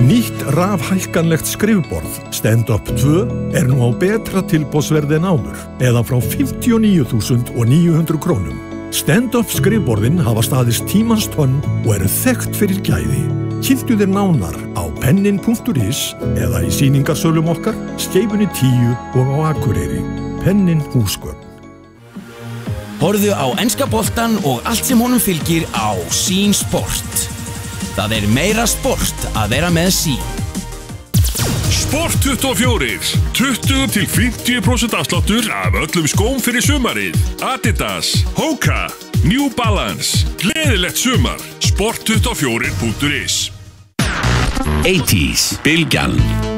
Nýtt rafhækkanlegt skrifborð Stand-up 2 nú á betra tilboðsverði en áður, eða frá 59.900 krónum. Stand-up skrifborðin hafa staðist tímans tönn og eru þekkt fyrir gæði. Kynntu þér nánar á pennin.is eða í sýningarsölum okkar, Skeifunni 10 og á Akureyri. Pennin húsgögn. Horfðu á enska boltan og allt sem honum fylgir á Sýn Sport. Það meira sport að vera með Sýn. Sport 24. 20-50% afsláttur af öllum skóm fyrir sumarið. Adidas, Hoka, New Balance. Gleðilegt sumar. Sport24.is. 80s, Bylgjan.